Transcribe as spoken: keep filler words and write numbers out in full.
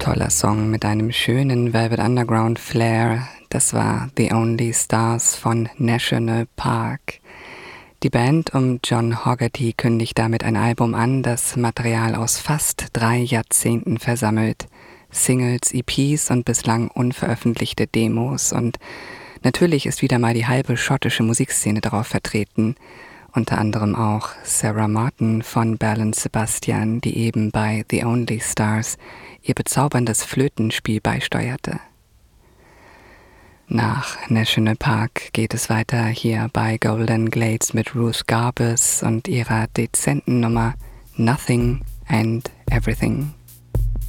Toller Song mit einem schönen Velvet Underground Flair. Das war The Only Stars von National Park. Die Band um John Hogerty kündigt damit ein Album an, das Material aus fast drei Jahrzehnten versammelt. Singles, E Ps und bislang unveröffentlichte Demos. Und natürlich ist wieder mal die halbe schottische Musikszene darauf vertreten. Unter anderem auch Sarah Martin von Belle und Sebastian, die eben bei The Only Stars ihr bezauberndes Flötenspiel beisteuerte. Nach National Park geht es weiter hier bei Golden Glades mit Ruth Garbus und ihrer dezenten Nummer Nothing and Everything.